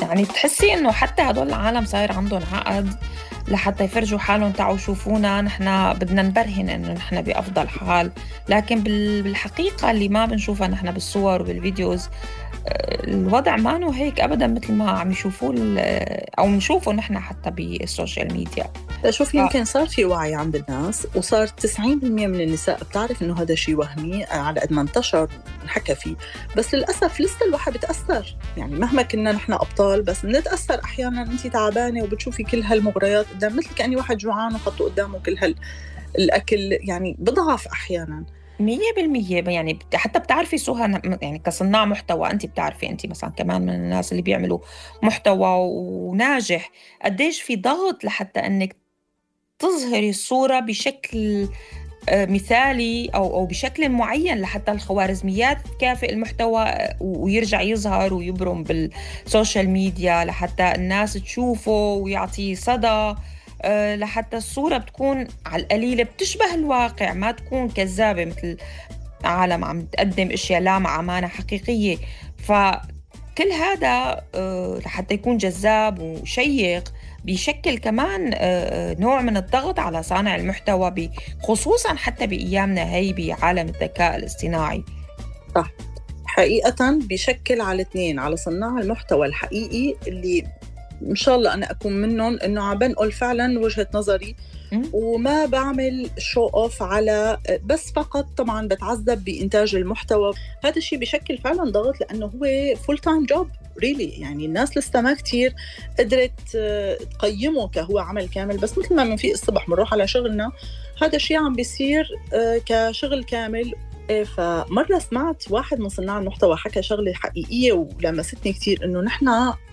يعني بتحسي انه حتى هدول العالم صاير عندهم عقد لحتى يفرجوا حالهم، تعوا شوفونا نحن بدنا نبرهن انه نحن بافضل حال، لكن بالحقيقة اللي ما بنشوفها نحن بالصور وبالفيديوز الوضع ما انه هيك ابدا مثل ما عم يشوفوه او نشوفه نحن حتى بالسوشيال ميديا. شوف، يمكن صار في وعي عند الناس، وصار 90% من النساء بتعرف إنه هذا شيء وهمي على قد ما انتشر ونحكى فيه. بس للأسف لسه الواحد بتأثر، يعني مهما كنا نحن أبطال بس بنتأثر أحيانا. أنت تعبانة وبتشوفي كل هالمغريات قدام، مثل كأني واحد جوعان وحطوا قدامه كل هالأكل، يعني بضعف أحيانا. 100% يعني حتى بتعرفي سهى، يعني كصناع محتوى أنت بتعرفي، أنت مثلا كمان من الناس اللي بيعملوا محتوى وناجح، قديش في ضغط لحتى أنك تظهري الصورة بشكل مثالي أو بشكل معين لحتى الخوارزميات تكافئ المحتوى ويرجع يظهر ويبرم بالسوشيال ميديا لحتى الناس تشوفه ويعطيه صدى. لحتى الصورة بتكون على القليلة بتشبه الواقع، ما تكون كذابة مثل عالم عم تقدم اشياء لا مع امانه حقيقيه. فكل هذا لحتى يكون جذاب وشيق بيشكل كمان نوع من الضغط على صانع المحتوى، خصوصا حتى بايامنا هي بعالم الذكاء الاصطناعي. صح، حقيقة بيشكل على اثنين، على صناع المحتوى الحقيقي اللي إن شاء الله أنا أكون منهم، إنه عم بنقل فعلا وجهة نظري وما بعمل شو أوف على بس فقط. طبعا بتعذب بإنتاج المحتوى، هذا الشيء بيشكل فعلا ضغط لأنه هو فول تايم جوب ريلي. يعني الناس لسه ما كتير قدرت تقيمه كهو عمل كامل، بس مثل ما بنفيق الصبح بنروح على شغلنا، هذا الشيء عم بيصير كشغل كامل. فمرة سمعت واحد من صناع المحتوى حكى شغلة حقيقية ولمستني كتير، إنه نحن